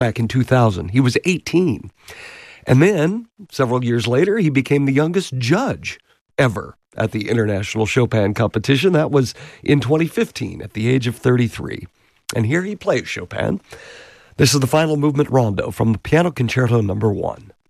back in 2000. He was 18. And then, several years later, he became the youngest judge ever at the International Chopin Competition. That was in 2015 at the age of 33. And here he plays Chopin. This is the final movement rondo from the Piano Concerto No. 1.